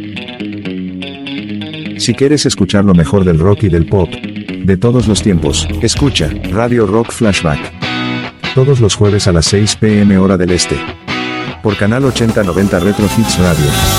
Si quieres escuchar lo mejor del rock y del pop de todos los tiempos, escucha Radio Rock Flashback. Todos los jueves a las 6 p.m. hora del este. Por canal 8090 Retro Hits Radio.